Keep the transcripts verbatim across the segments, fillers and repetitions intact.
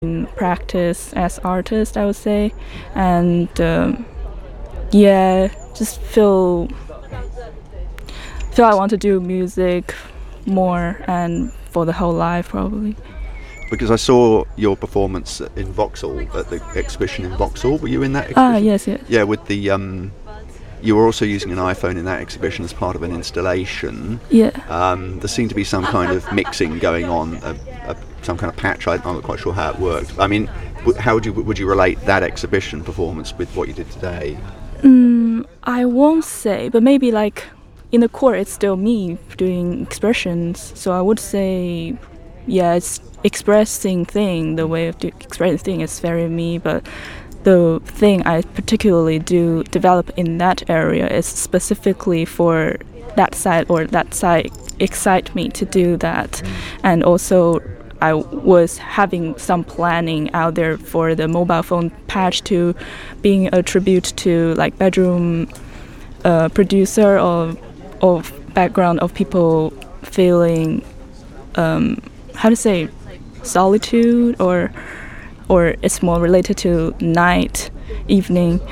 practice as artist, I would say, and um, yeah, just feel feel I want to do music more and for the whole life probably. Because I saw your performance in Vauxhall at the exhibition in Vauxhall. Were you in that exhibition? Ah, yes, yes. Yeah, with the um, you were also using an iPhone in that exhibition as part of an installation. Yeah. Um, there seemed to be some kind of mixing going on, a, a, some kind of patch. I'm not quite sure how it worked. I mean, w- how would you would you relate that exhibition performance with what you did today? Mm, I won't say, but maybe like in the core, it's still me doing expressions. So I would say, yeah, it's expressing thing. The way of do- expressing thing is very me, but the thing I particularly do develop in that area is specifically for that side, or that side excite me to do that. And also I was having some planning out there for the mobile phone patch to being a tribute to like bedroom uh, producer or of background of people feeling um, how to say solitude, or or it's more related to night, evening.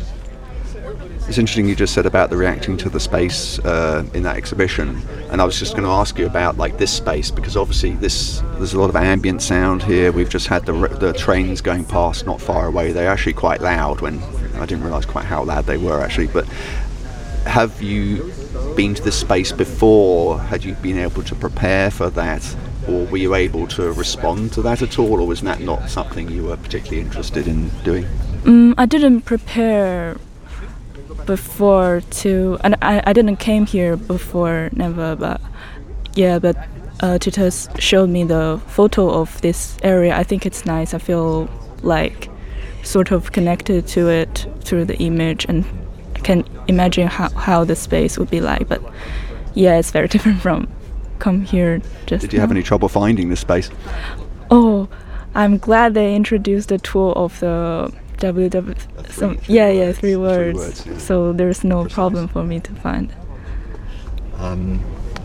It's interesting you just said about the reacting to the space uh, in that exhibition, and I was just going to ask you about like this space, because obviously this there's a lot of ambient sound here. We've just had the the trains going past not far away. They're actually quite loud. When I didn't realise quite how loud they were actually. But have you been to this space before? Had you been able to prepare for that? Or were you able to respond to that at all, or was that not something you were particularly interested in doing? Mm, I didn't prepare before to, and I, I didn't came here before, never, but yeah, but uh, tutors showed me the photo of this area. I think it's nice. I feel like sort of connected to it through the image, and I can imagine how, how the space would be like, but yeah, it's very different from come here just Did you have now. any trouble finding this space? Oh, I'm glad they introduced the tool of the W W. Some, yeah, yeah, three words. words, yeah. So there's no Precise. problem for me to find. Um,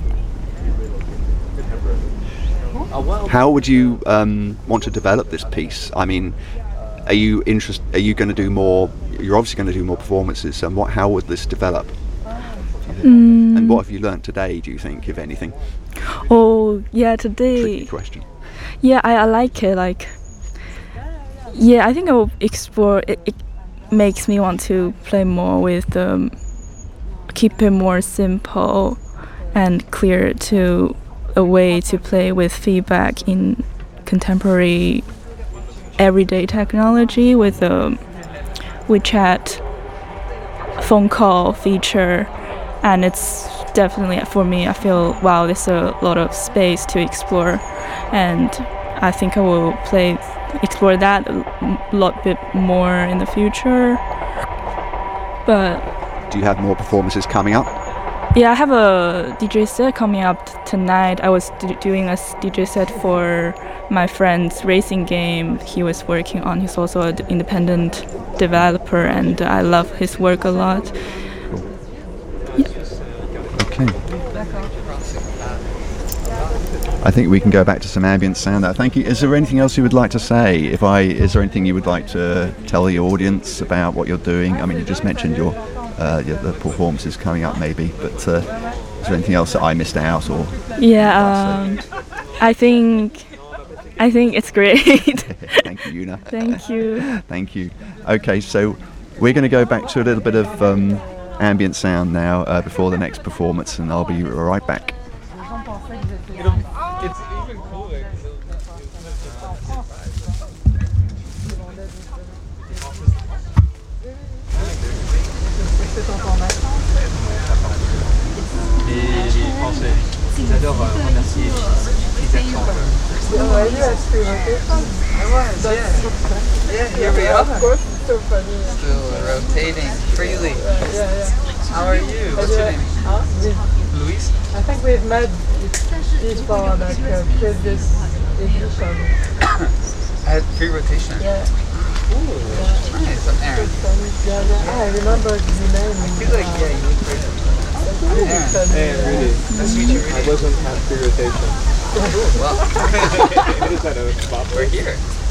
how would you um, want to develop this piece? I mean, are you interest? Are you going to do more? You're obviously going to do more performances. And what? How would this develop? Mm. And what have you learnt today? Do you think, if anything? Oh, yeah, today. Tricky question. Yeah, I, I like it. Like, yeah, I think I will explore. It, it makes me want to play more with um, keep it more simple and clear to a way to play with feedback in contemporary everyday technology with the um, WeChat phone call feature. And it's definitely, for me, I feel, wow, there's a lot of space to explore. And I think I will play, explore that a lot bit more in the future. But Do you have more performances coming up? yeah, I have a D J set coming up t- tonight. I was d- doing a s- D J set for my friend's racing game he was working on. He's also an independent developer, and I love his work a lot. Okay. I think we can go back to some ambient sound now. Thank you. Is there anything else you would like to say? If I, is there anything you would like to tell the audience about what you're doing? I mean, you just mentioned your, uh, your the performances coming up, maybe. But uh, is there anything else that I missed out, or? Yeah, um, I think, I think it's great. Thank you, Una. Thank you. Thank you. Okay, so we're going to go back to a little bit of um, ambient sound now uh, before the next performance, and I'll be right back. It's even cooler. Et les Français, ils adorent remercier les acteurs. Yeah, here we are. Of course, it's so funny. Still rotating freely. Yeah, yeah. How are you? What's your name? Huh? Louise? I think we've met before, like uh, previous edition. At free rotation. Yeah. Ooh, nice. I'm Aaron. Yeah, yeah. I remember the name. I feel like, yeah, you look great. Aaron. Hey, really? Nice to meet you, I really. wasn't at free rotation. Well, I just had a spot. we're here.